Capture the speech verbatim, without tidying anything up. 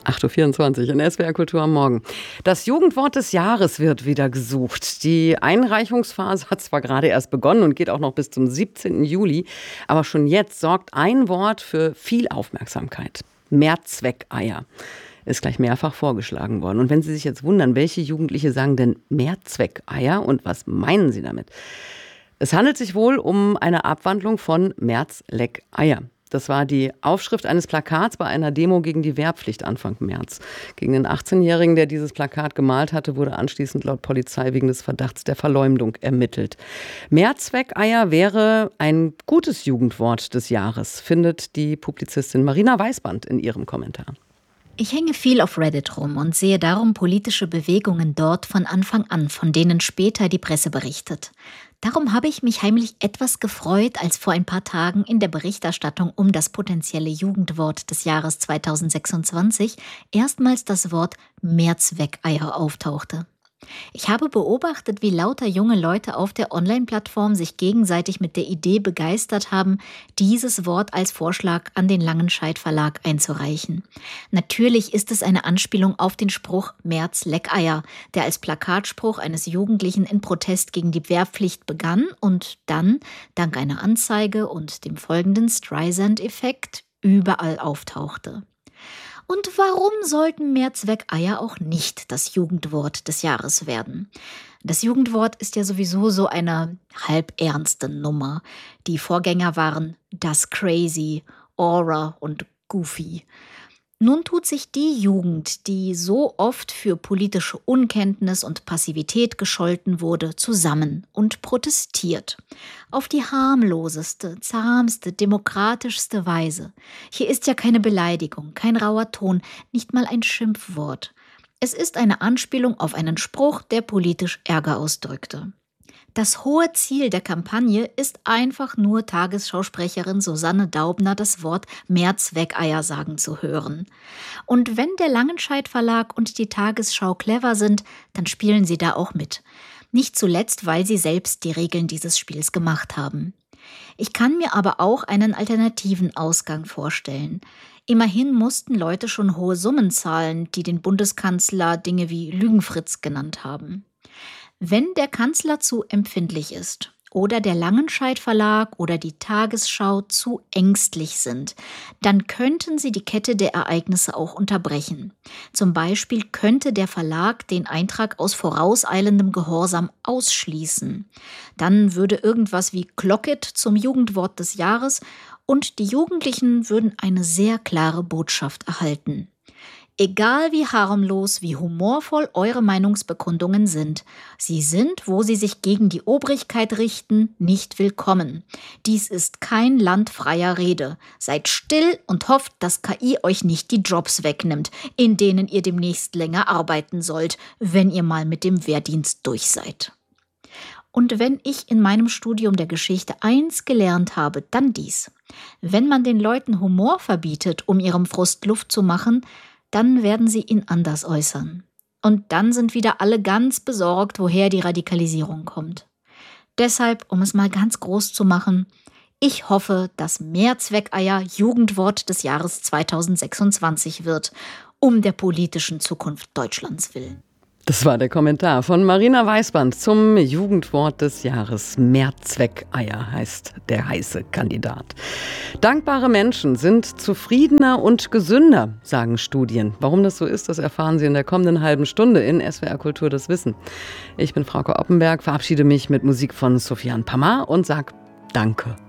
acht Uhr vierundzwanzig in S W R Kultur am Morgen. Das Jugendwort des Jahres wird wieder gesucht. Die Einreichungsphase hat zwar gerade erst begonnen und geht auch noch bis zum siebzehnten Juli, aber schon jetzt sorgt ein Wort für viel Aufmerksamkeit. Mehrzweckeier ist gleich mehrfach vorgeschlagen worden. Und wenn Sie sich jetzt wundern, welche Jugendliche sagen denn Mehrzweckeier und was meinen sie damit? Es handelt sich wohl um eine Abwandlung von Merz leck Eier. Das war die Aufschrift eines Plakats bei einer Demo gegen die Wehrpflicht Anfang März. Gegen den achtzehnjährigen, der dieses Plakat gemalt hatte, wurde anschließend laut Polizei wegen des Verdachts der Verleumdung ermittelt. Mehrzweckeier wäre ein gutes Jugendwort des Jahres, findet die Publizistin Marina Weißband in ihrem Kommentar. Ich hänge viel auf Reddit rum und sehe darum politische Bewegungen dort von Anfang an, von denen später die Presse berichtet. Darum habe ich mich heimlich etwas gefreut, als vor ein paar Tagen in der Berichterstattung um das potenzielle Jugendwort des Jahres zweitausendsechsundzwanzig erstmals das Wort Mehrzweckeier auftauchte. Ich habe beobachtet, wie lauter junge Leute auf der Online-Plattform sich gegenseitig mit der Idee begeistert haben, dieses Wort als Vorschlag an den Langenscheidt Verlag einzureichen. Natürlich ist es eine Anspielung auf den Spruch Merz leck Eier, der als Plakatspruch eines Jugendlichen in Protest gegen die Wehrpflicht begann und dann, dank einer Anzeige und dem folgenden Streisand-Effekt, überall auftauchte. Und warum sollten Mehrzweckeier auch nicht das Jugendwort des Jahres werden? Das Jugendwort ist ja sowieso so eine halbernste Nummer. Die Vorgänger waren das Crazy, Aura und Goofy. Nun tut sich die Jugend, die so oft für politische Unkenntnis und Passivität gescholten wurde, zusammen und protestiert. Auf die harmloseste, zahmste, demokratischste Weise. Hier ist ja keine Beleidigung, kein rauer Ton, nicht mal ein Schimpfwort. Es ist eine Anspielung auf einen Spruch, der politisch Ärger ausdrückte. Das hohe Ziel der Kampagne ist einfach nur Tagesschausprecherin Susanne Daubner das Wort Mehrzweckeier sagen zu hören. Und wenn der Langenscheidt Verlag und die Tagesschau clever sind, dann spielen sie da auch mit. Nicht zuletzt, weil sie selbst die Regeln dieses Spiels gemacht haben. Ich kann mir aber auch einen alternativen Ausgang vorstellen. Immerhin mussten Leute schon hohe Summen zahlen, die den Bundeskanzler Dinge wie Lügenfritz genannt haben. Wenn der Kanzler zu empfindlich ist oder der Langenscheidt Verlag oder die Tagesschau zu ängstlich sind, dann könnten sie die Kette der Ereignisse auch unterbrechen. Zum Beispiel könnte der Verlag den Eintrag aus vorauseilendem Gehorsam ausschließen. Dann würde irgendwas wie Clockit zum Jugendwort des Jahres und die Jugendlichen würden eine sehr klare Botschaft erhalten. Egal wie harmlos, wie humorvoll eure Meinungsbekundungen sind, sie sind, wo sie sich gegen die Obrigkeit richten, nicht willkommen. Dies ist kein Land freier Rede. Seid still und hofft, dass K I euch nicht die Jobs wegnimmt, in denen ihr demnächst länger arbeiten sollt, wenn ihr mal mit dem Wehrdienst durch seid. Und wenn ich in meinem Studium der Geschichte eins gelernt habe, dann dies. Wenn man den Leuten Humor verbietet, um ihrem Frust Luft zu machen, dann werden sie ihn anders äußern. Und dann sind wieder alle ganz besorgt, woher die Radikalisierung kommt. Deshalb, um es mal ganz groß zu machen, ich hoffe, dass Mehrzweckeier Jugendwort des Jahres zweitausendsechsundzwanzig wird, um der politischen Zukunft Deutschlands willen. Das war der Kommentar von Marina Weißband zum Jugendwort des Jahres. Mehrzweckeier heißt der heiße Kandidat. Dankbare Menschen sind zufriedener und gesünder, sagen Studien. Warum das so ist, das erfahren Sie in der kommenden halben Stunde in S W R Kultur das Wissen. Ich bin Frauke Oppenberg, verabschiede mich mit Musik von Sofiane Pamar und sage Danke.